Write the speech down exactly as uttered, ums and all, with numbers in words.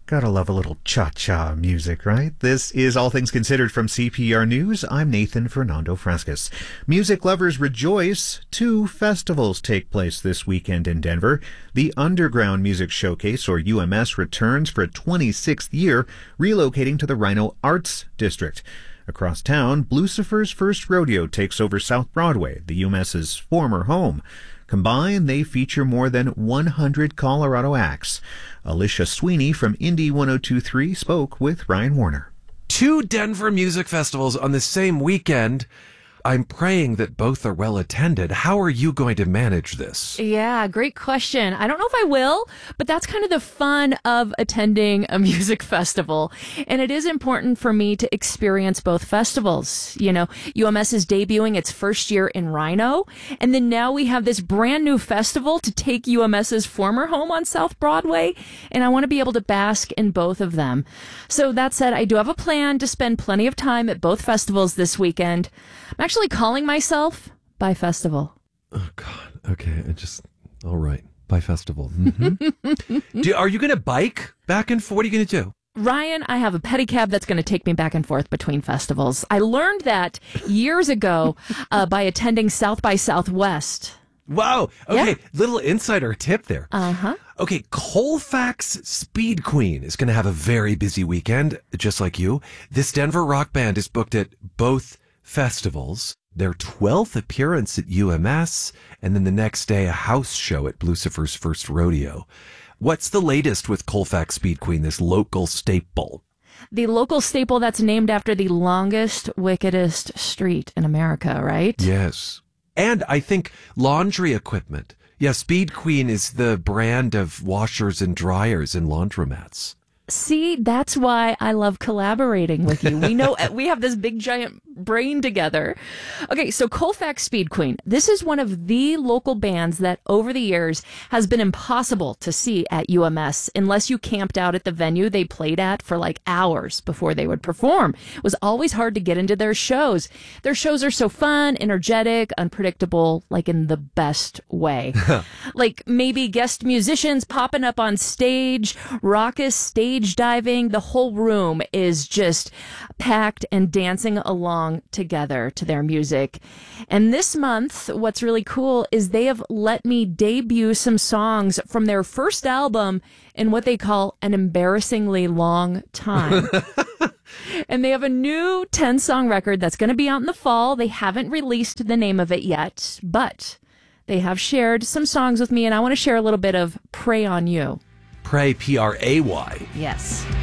Gotta love a little cha-cha music, right? This is All Things Considered from C P R News. I'm Nathan Fernando Frescas. Music lovers rejoice. Two festivals take place this weekend in Denver. The Underground Music Showcase, or U M S, returns for a twenty-sixth year, relocating to the Rhino Arts District. Across town, Blucifer's First Rodeo takes over South Broadway, the UMS's former home. Combined, they feature more than one hundred Colorado acts. Alicia Sweeney from Indie one oh two point three spoke with Ryan Warner. Two Denver music festivals on the same weekend. I'm praying that both are well attended. How are you going to manage this? Yeah, great question. I don't know if I will, but that's kind of the fun of attending a music festival. And it is important for me to experience both festivals. You know, U M S is debuting its first year in Rhino, and then now we have this brand new festival to take UMS's former home on South Broadway, and I want to be able to bask in both of them. So that said, I do have a plan to spend plenty of time at both festivals this weekend. I'm actually calling myself Bi Festival. Oh, God. Okay. I just, all right. Bi Festival. Mm-hmm. do, are you going to bike back and forth? What are you going to do? Ryan, I have a pedicab that's going to take me back and forth between festivals. I learned that years ago uh, by attending South by Southwest. Wow. Okay. Yeah. Little insider tip there. Uh-huh. Okay. Colfax Speed Queen is going to have a very busy weekend, just like you. This Denver rock band is booked at both festivals, their twelfth appearance at U M S, and then the next day a house show at Blucifer's First Rodeo. What's the latest with Colfax Speed Queen, this local staple? The local staple that's named after the longest, wickedest street in America, right? Yes. And I think laundry equipment. Yeah, Speed Queen is the brand of washers and dryers and laundromats. See, that's why I love collaborating with you. We know we have this big giant brain together. Okay, so Colfax Speed Queen. This is one of the local bands that over the years has been impossible to see at U M S unless you camped out at the venue they played at for like hours before they would perform. It was always hard to get into their shows. Their shows are so fun, energetic, unpredictable, like in the best way. Like maybe guest musicians popping up on stage, raucous stage diving. The whole room is just packed and dancing along together to their music. And this month, what's really cool is they have let me debut some songs from their first album in what they call an embarrassingly long time. And they have a new ten-song record that's going to be out in the fall. They haven't released the name of it yet, but they have shared some songs with me, and I want to share a little bit of Pray on You. Pray, P R A Y. Yes.